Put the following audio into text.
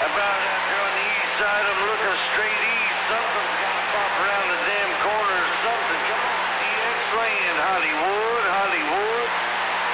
About after on the east side, I'm looking straight east. Something's got to pop around the damn corner or something. Come on, DX Land, Hollywood.